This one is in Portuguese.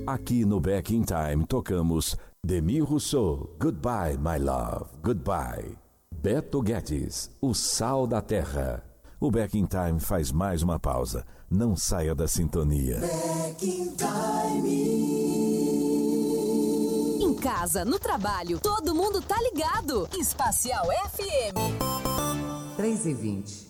Aqui no Back in Time tocamos Demi Rousseau, Goodbye My Love, Goodbye. Beto Guedes, O Sal da Terra. O Back in Time faz mais uma pausa. Não saia da sintonia. Back in Time. Em casa, no trabalho, todo mundo tá ligado. Espacial FM. 3h20.